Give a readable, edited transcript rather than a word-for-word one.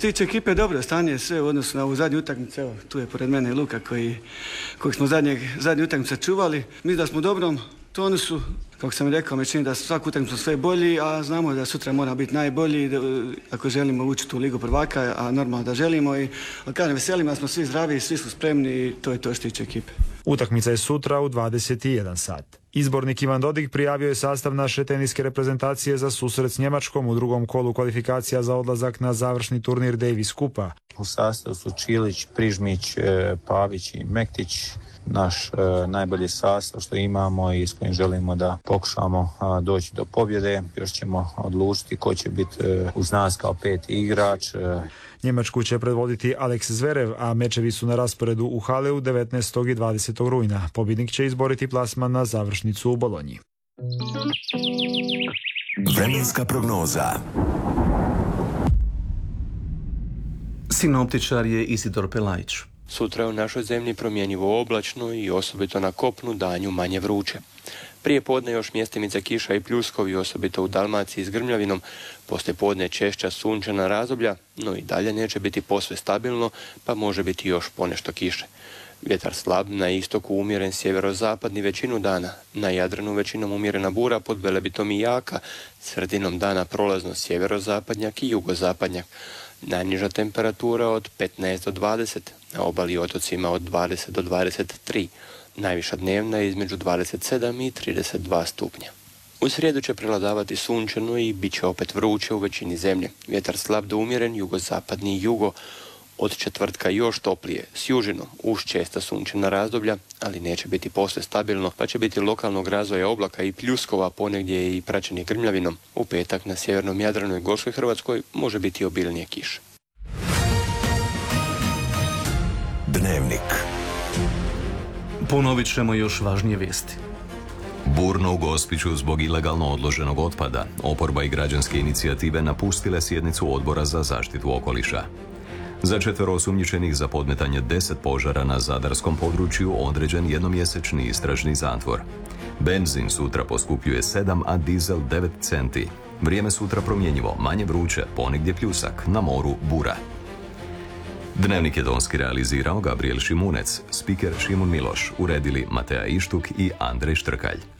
se tiče ekipe, dobro stanje sve u odnosu na ovu zadnju utakmicu. Evo, tu je pored mene Luka kojeg smo zadnju utakmicu čuvali. Mislim da smo u dobrom tonusu. Kako sam rekao, mi čini da svaku utakmicu sve bolji, a znamo da sutra mora biti najbolji ako želimo ući u Ligu prvaka, a normalno da želimo. I kažem, veselimo da smo svi zdravi, svi su spremni i to je to što tiče ekipe. Utakmica je sutra u 21 sat. Izbornik Ivan Dodig prijavio je sastav naše teniske reprezentacije za susret s Njemačkom u drugom kolu kvalifikacija za odlazak na završni turnir Davis Kupa. U sastavu su Čilić, Prižmić, Pavić i Mektić. Naš najbolji sastav što imamo i s kojim želimo da pokušamo doći do pobjede. Još ćemo odlučiti ko će biti uz nas kao peti igrač. Njemačku će predvoditi Alex Zverev, a mečevi su na rasporedu u Haleu 19. i 20. rujna. Pobjednik će izboriti plasman na završnicu u Bolonji. Vremenska prognoza. Sinoptičar je Isidor Pelajić. Sutra je u našoj zemlji promjenjivo oblačno i osobito na kopnu danju manje vruće. Prije podne još mjestimice kiša i pljuskovi, osobito u Dalmaciji s grmljavinom. Poslije podne češća sunčana razdoblja, no i dalje neće biti posve stabilno, pa može biti još ponešto kiše. Vjetar slab, na istoku umjeren sjeverozapadni većinu dana, na Jadranu većinom umjerena bura, pod Velebitom i jaka, sredinom dana prolazno sjeverozapadnjak i jugozapadnjak. Najniža temperatura od 15 do 20, na obali i otocima od 20 do 23, najviša dnevna je između 27 i 32 stupnja. U srijedu će prevladavati sunčano i bit će opet vruće u većini zemlje. Vjetar slab do umjeren, jugozapadni i jugo. Od četvrtka još toplije, s južinom, uz česta sunčana razdoblja, ali neće biti posve stabilno, pa će biti lokalnog razvoja oblaka i pljuskova, ponegdje i praćenje grmljavinom. U petak na sjevernom Jadranu i Gorskoj Hrvatskoj može biti obilnije kiše. Dnevnik. Ponovit ćemo još važnije vijesti. Burno u Gospiću zbog ilegalno odloženog otpada. Oporba i građanske inicijative napustile sjednicu Odbora za zaštitu okoliša. Za 4 osumnjičenih za podmetanje 10 požara na zadarskom području određen jednomjesečni istražni zatvor. Benzin sutra poskupljuje 7, a dizel 9 centi. Vrijeme sutra promjenjivo, manje vruće, ponegdje pljusak, na moru bura. Dnevnik je tonski realizirao Gabriel Šimunec, spiker Šimun Miloš, uredili Matea Ištuk i Andrej Štrkalj.